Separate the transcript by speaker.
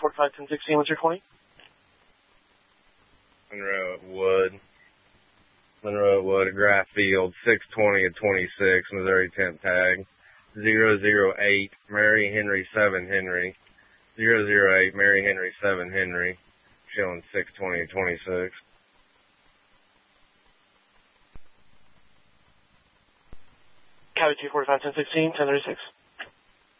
Speaker 1: 45, 10, 16, what's your 20?
Speaker 2: Monroe at Wood, Graff Field, 620 at 26, Missouri temp tag, 008, Mary Henry 7 Henry, 008, Mary Henry 7 Henry, showing 620 at 26.
Speaker 1: Copy 245, 10, 16, 1036.